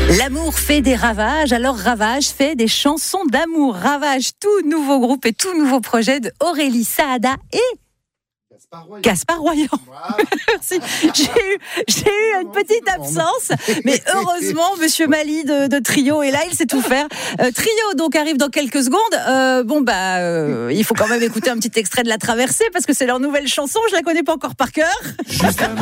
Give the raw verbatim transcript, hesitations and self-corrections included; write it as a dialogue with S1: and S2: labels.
S1: L'amour fait des ravages, alors Ravage fait des chansons d'amour. Ravage, tout nouveau groupe et tout nouveau projet de Aurélie Saada et Gaspard Royan. Wow. Merci. J'ai eu, j'ai eu une petite absence, mais heureusement, Monsieur Mali de, de Trio est là, il sait tout faire. Euh, Trio donc arrive dans quelques secondes. Euh, bon bah, euh, il faut quand même écouter un petit extrait de La Traversée parce que c'est leur nouvelle chanson. Je la connais pas encore par cœur.